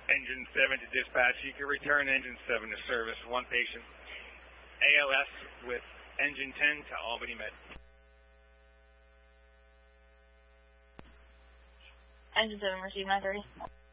Engine 7 to dispatch. You can return Engine 7 to service. One patient. ALS with Engine 10 to Albany Med. Engine 7, receive 930.